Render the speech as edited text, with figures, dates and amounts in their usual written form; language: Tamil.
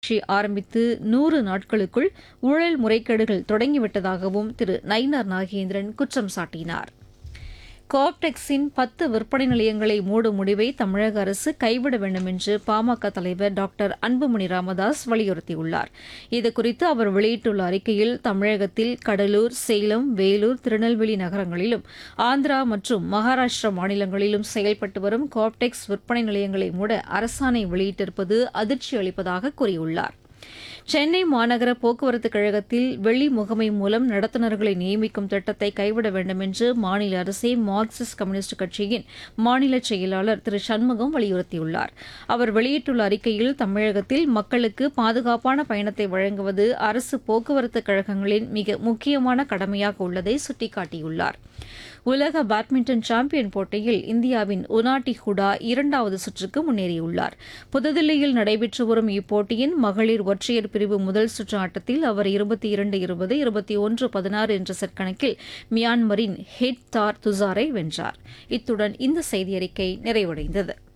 கட்சி ஆரம்பித்து 100 நாட்களுக்குள் ஊழல் முறைகேடுகள் தொடங்கிவிட்டதாகவும் திரு நயினார் நாகேந்திரன் குற்றம் சாட்டினார். கோஆப்டெக்ஸின் 10 விற்பனை நிலையங்களை மூடும் முடிவை தமிழக அரசு கைவிட வேண்டும் என்று பாமக தலைவர் டாக்டர் அன்புமணி ராமதாஸ் வலியுறுத்தியுள்ளார். இதுகுறித்து அவர் வெளியிட்டுள்ள அறிக்கையில் தமிழகத்தில் கடலூர், சேலம், வேலூர், திருநெல்வேலி நகரங்களிலும் ஆந்திரா மற்றும் மகாராஷ்டிரா மாநிலங்களிலும் செயல்பட்டு வரும் கோஆப்டெக்ஸ் விற்பனை நிலையங்களை மூட அரசாணை வெளியிட்டிருப்பது அதிர்ச்சி அளிப்பதாக கூறியுள்ளார். சென்னை மாநகர போக்குவரத்து கழகத்தில் வெள்ளி முகமை மூலம் நடத்துனர்களை நியமிக்கும் திட்டத்தை கைவிட வேண்டும் என்று மாநில அரசை மார்க்சிஸ்ட் கம்யூனிஸ்ட் கட்சியின் மாநில செயலாளர் திரு சண்முகம் வலியுறுத்தியுள்ளார். அவர் வெளியிட்டுள்ள அறிக்கையில் தமிழகத்தில் மக்களுக்கு பாதுகாப்பான பயணத்தை வழங்குவது அரசு போக்குவரத்து கழகங்களின் மிக முக்கியமான கடமையாக உள்ளதை சுட்டிக்காட்டியுள்ளார். உலக பேட்மிண்டன் சாம்பியன் போட்டியில் இந்தியாவின் உனாட்டி ஹுடா 2வது சுற்றுக்கு முன்னேறியுள்ளார். புதுதில்லியில் நடைபெற்று வரும் இப்போட்டியின் மகளிர் ஒற்றையர் பிரிவு முதல் சுற்று ஆட்டத்தில் அவர் 22-20, 21-16 என்ற செட் கணக்கில் மியான்மரின் ஹெட் தார் துசாரை வென்றார். இத்துடன் இந்த செய்தியறிக்கை நிறைவடைந்தது.